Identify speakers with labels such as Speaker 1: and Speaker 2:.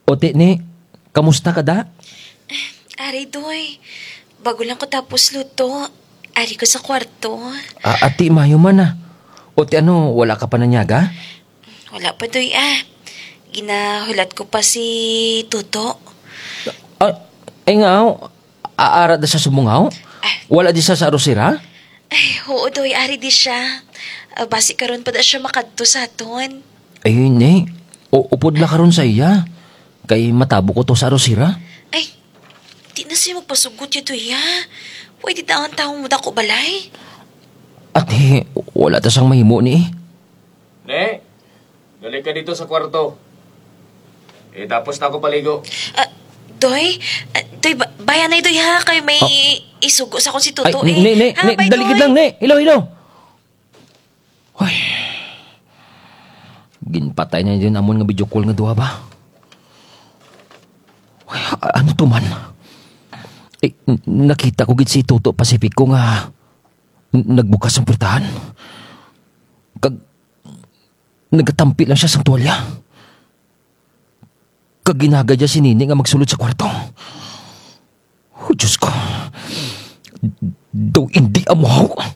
Speaker 1: Ote ni, kamusta ka da?
Speaker 2: Ari, Doy. Bago lang ko tapos luto. Ari ko sa kwarto.
Speaker 1: Ati, mayo man na. Ote ano, wala ka pa nanyaga?
Speaker 2: Wala pa, Doy, Ginahulat ko pa si Tuto.
Speaker 1: Ay nga, aarat na sa sumungaw? Wala di sa arosira?
Speaker 2: Ay, oo, Doy. Ari di siya. Basi karon pa da siya makadto sa aton.
Speaker 1: Ay, ni. Upod la karon sa iya. Kay matabo ko to sa arosira.
Speaker 2: Ay, di na siya magpasugot yun, Doy, Pwede na ang taong muda ko balay.
Speaker 1: Ate, wala ta sang mahimo ni.
Speaker 3: Ne, dali ka dito sa kwarto. Tapos na ako paligo.
Speaker 2: Doy, bayan na Doy, kay may isugo sa akong si Tuto.
Speaker 1: Ay, ne,
Speaker 2: bye,
Speaker 1: daligid
Speaker 2: Doy.
Speaker 1: lang, ne. Ilaw. Ay, ginpatay na din amon nga video call nga duha ba? Ay, ano to man? Nakita ko gid si Toto Pacifico nga nagbukas ang portahan. Nagatampi lang siya sa tuwalya. Ginagadya si Nini nga magsulod sa kwarto. Oh, Diyos ko. Daw hindi amaw.